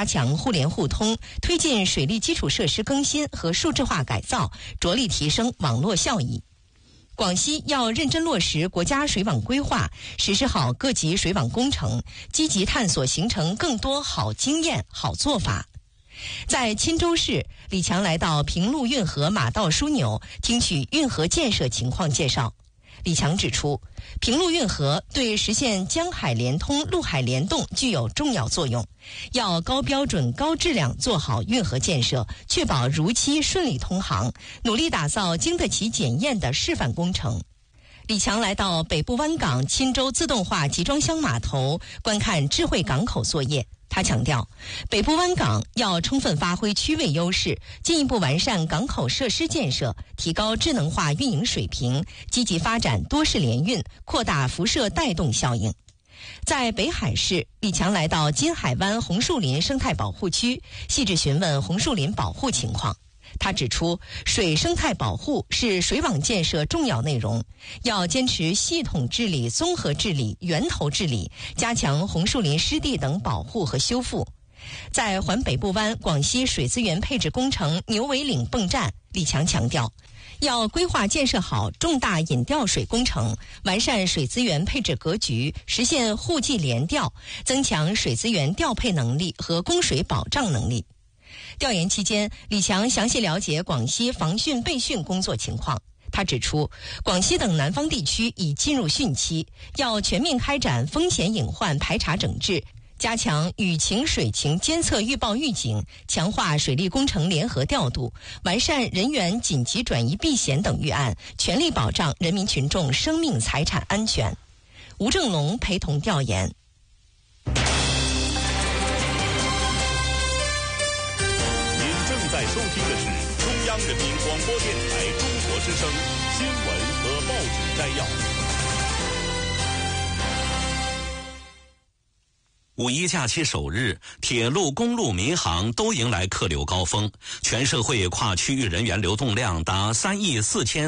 加强互联互通，推进水利基础设施更新和数字化改造，着力提升网络效益。广西要认真落实国家水网规划，实施好各级水网工程，积极探索形成更多好经验、好做法。在钦州市，李强来到平陆运河马道枢纽，听取运河建设情况介绍。李强指出，平陆运河对实现江海联通、陆海联动具有重要作用，要高标准、高质量做好运河建设，确保如期顺利通航，努力打造经得起检验的示范工程。李强来到北部湾港钦州自动化集装箱码头，观看智慧港口作业。他强调，北部湾港要充分发挥区位优势，进一步完善港口设施建设，提高智能化运营水平，积极发展多式联运，扩大辐射带动效应。在北海市，李强来到金海湾红树林生态保护区，细致询问红树林保护情况。他指出，水生态保护是水网建设重要内容，要坚持系统治理、综合治理、源头治理，加强红树林湿地等保护和修复。在环北部湾广西水资源配置工程牛尾岭泵站，李强强调，要规划建设好重大引调水工程，完善水资源配置格局，实现户际联调，增强水资源调配能力和供水保障能力。调研期间，李强详细了解广西防汛备汛工作情况。他指出，广西等南方地区已进入汛期，要全面开展风险隐患排查整治，加强雨情水情监测预报预警，强化水利工程联合调度，完善人员紧急转移避险等预案，全力保障人民群众生命财产安全。吴正龙陪同调研。 在收听的是中央人民广播电台中国之声新闻和报纸摘要。 五一假期首日，铁路、公路、民航都迎来客流高峰，全社会跨区域人员流动量达3亿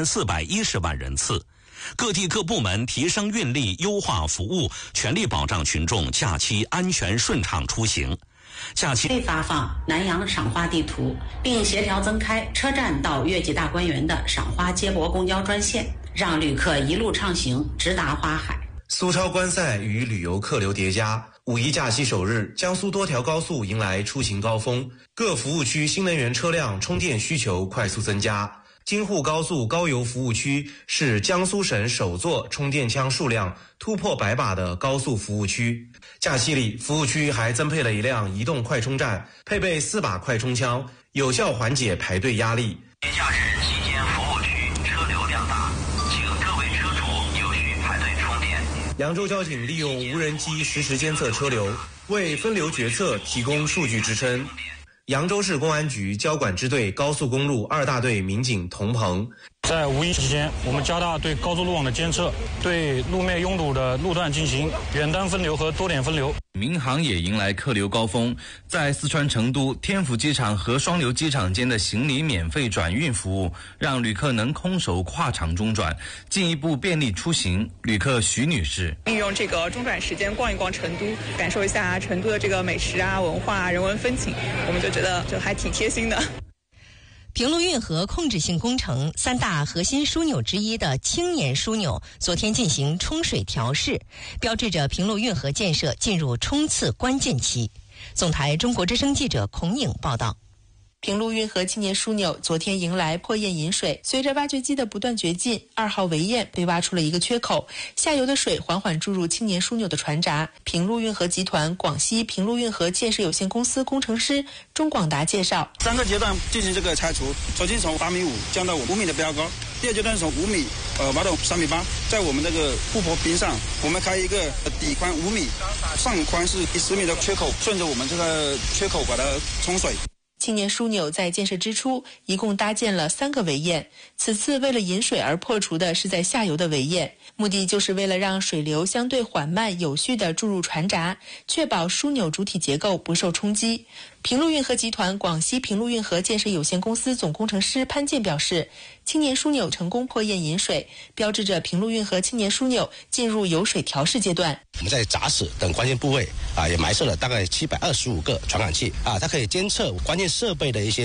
4410万人次。各地各部门提升运力、优化服务，全力保障群众假期安全顺畅出行。假期会发放南阳赏花地图，并协调增开车站到越级大观园的赏花接驳公交专线，让旅客一路畅行，直达花海。 苏超观赛与旅游客流叠加，五一假期首日，江苏多条高速迎来出行高峰，各服务区新能源车辆充电需求快速增加。京沪高速高油服务区是江苏省首座充电枪数量突破100把的高速服务区。假期里，服务区还增配了一辆移动快充站，配备4把快充枪，有效缓解排队压力。 节假日期间，服务区车流量大，请各位车主有序排队充电。 扬州交警利用无人机实时监测车流，为分流决策提供数据支撑。扬州市公安局交管支队高速公路2大队民警童鹏， 在五一期间，我们加大对高速路网的监测，对路面拥堵的路段进行远单分流和多点分流。 民航也迎来客流高峰，在四川成都天府机场和双流机场间的行李免费转运服务，让旅客能空手跨场中转，进一步便利出行。旅客徐女士利用这个中转时间逛一逛成都，感受一下成都的这个美食啊、文化啊、人文风情，我们就觉得就还挺贴心的。 平陆运河控制性工程3大核心枢纽之一的青年枢纽昨天进行冲水调试，标志着平陆运河建设进入冲刺关键期。总台中国之声记者孔颖报道。 平陆运河青年枢纽昨天迎来破堰引水，随着挖掘机的不断掘进，2号围堰被挖出了一个缺口，下游的水缓缓注入青年枢纽的船闸。平陆运河集团广西平陆运河建设有限公司工程师钟广达介绍 ，3个阶段进行这个拆除，首先从8.5米降到5米的标高，第二阶段从5米挖到3.8米，在我们这个护坡边上，我们开一个底宽5米，上宽是10米的缺口，顺着我们这个缺口把它冲水。 青年枢纽在建设之初一共搭建了3个围堰，此次为了引水而破除的是在下游的围堰，目的就是为了让水流相对缓慢有序地注入船闸，确保枢纽主体结构不受冲击。平陆运河集团广西平陆运河建设有限公司总工程师潘健表示， 青年枢纽成功破堰引水，标志着平陆运河青年枢纽进入有水调试阶段。 我们在闸室等关键部位也埋设了大概725个传感器它可以监测关键设备的一些